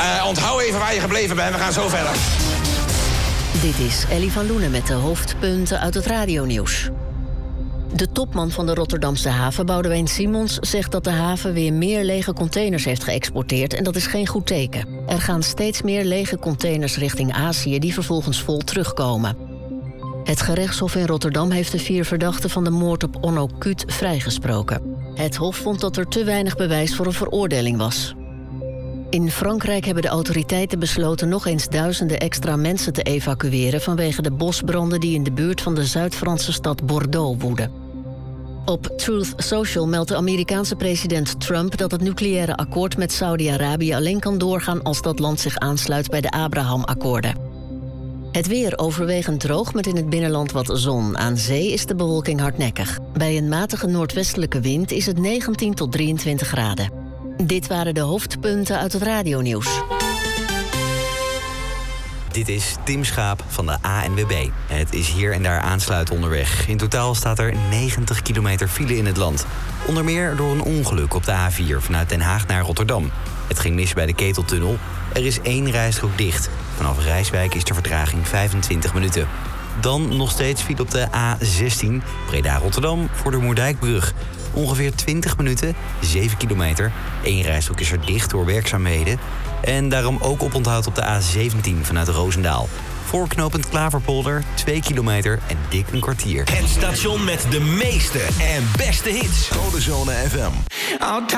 Onthoud even waar je gebleven bent, we gaan zo verder. Dit is Ellie van Loenen met de hoofdpunten uit het radionieuws. De topman van de Rotterdamse haven, Boudewijn Simons, zegt dat de haven weer meer lege containers heeft geëxporteerd en dat is geen goed teken. Er gaan steeds meer lege containers richting Azië die vervolgens vol terugkomen. Het gerechtshof in Rotterdam heeft de 4 verdachten van de moord op Onno Kuut vrijgesproken. Het hof vond dat er te weinig bewijs voor een veroordeling was. In Frankrijk hebben de autoriteiten besloten nog eens duizenden extra mensen te evacueren vanwege de bosbranden die in de buurt van de Zuid-Franse stad Bordeaux woeden. Op Truth Social meldt de Amerikaanse president Trump dat het nucleaire akkoord met Saudi-Arabië alleen kan doorgaan als dat land zich aansluit bij de Abraham-akkoorden. Het weer overwegend droog met in het binnenland wat zon. Aan zee is de bewolking hardnekkig. Bij een matige noordwestelijke wind is het 19 tot 23 graden. Dit waren de hoofdpunten uit het radionieuws. Dit is Tim Schaap van de ANWB. Het is hier en daar aansluiten onderweg. In totaal staat er 90 kilometer file in het land. Onder meer door een ongeluk op de A4 vanuit Den Haag naar Rotterdam. Het ging mis bij de Keteltunnel. Er is 1 rijstrook dicht. Vanaf Rijswijk is de vertraging 25 minuten. Dan nog steeds file op de A16 Breda-Rotterdam voor de Moerdijkbrug. Ongeveer 20 minuten, 7 kilometer. 1 rijstrook is er dicht door werkzaamheden. En daarom ook oponthoud op de A17 vanuit Roosendaal. Voor knooppunt Klaverpolder 2 kilometer en dik een kwartier. Het station met de meeste en beste hits. Codezone FM.